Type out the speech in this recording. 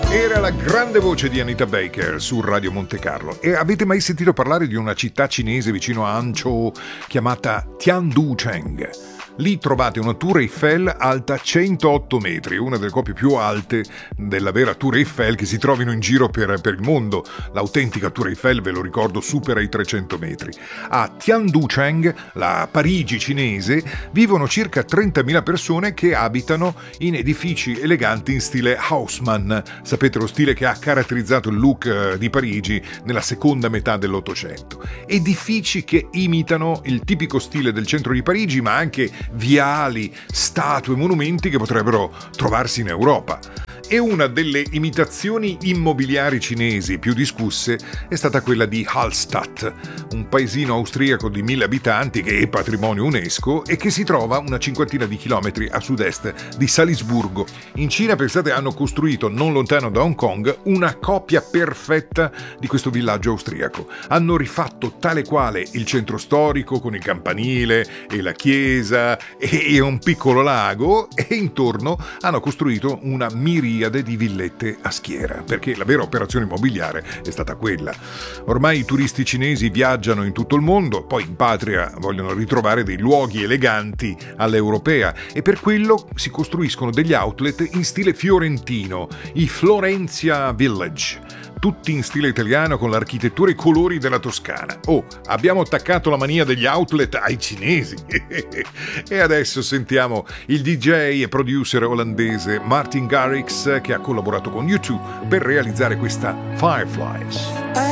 Era la grande voce di Anita Baker su Radio Monte Carlo. E avete mai sentito parlare di una città cinese vicino a Hangzhou chiamata Tianducheng? Lì trovate una Tour Eiffel alta 108 metri, una delle coppie più alte della vera Tour Eiffel che si trovino in giro per il mondo. L'autentica Tour Eiffel, ve lo ricordo, supera i 300 metri. A Tianducheng, la Parigi cinese, vivono circa 30.000 persone che abitano in edifici eleganti in stile Haussmann. Sapete, lo stile che ha caratterizzato il look di Parigi nella seconda metà dell'Ottocento. Edifici che imitano il tipico stile del centro di Parigi, ma anche viali, statue, monumenti che potrebbero trovarsi in Europa. E una delle imitazioni immobiliari cinesi più discusse è stata quella di Hallstatt, un paesino austriaco di 1.000 abitanti che è patrimonio UNESCO e che si trova una cinquantina di chilometri a sud-est di Salisburgo. In Cina, pensate, hanno costruito, non lontano da Hong Kong, una copia perfetta di questo villaggio austriaco. Hanno rifatto tale quale il centro storico con il campanile e la chiesa e un piccolo lago, e intorno hanno costruito una miriade di villette a schiera, perché la vera operazione immobiliare è stata quella. Ormai i turisti cinesi viaggiano in tutto il mondo, poi in patria vogliono ritrovare dei luoghi eleganti all'europea e per quello si costruiscono degli outlet in stile fiorentino, i Florencia Village, tutti in stile italiano con l'architettura e i colori della Toscana. Oh, abbiamo attaccato la mania degli outlet ai cinesi. E adesso sentiamo il DJ e producer olandese Martin Garrix, che ha collaborato con U2 per realizzare questa Fireflies.